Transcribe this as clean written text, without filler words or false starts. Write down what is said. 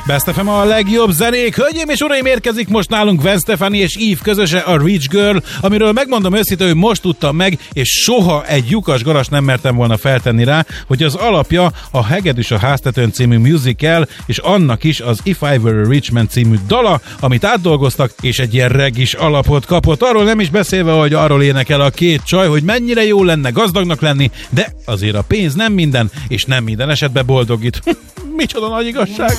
Best FM a legjobb zenék. Hölgyeim és uraim, érkezik most nálunk Gwen Stefani és Eve közöse, a Rich Girl, amiről megmondom őszintén, hogy most tudtam meg, és soha egy lyukas garas nem mertem volna feltenni rá, hogy az alapja a Hegedűs a háztetőn című musical, és annak is az If I Were a Rich Man című dala, amit átdolgoztak, és egy ilyen regis alapot kapott. Arról nem is beszélve, hogy arról énekel a két csaj, hogy mennyire jó lenne gazdagnak lenni, de azért a pénz nem minden, és nem minden esetben boldogít. Micsoda nagy igazság!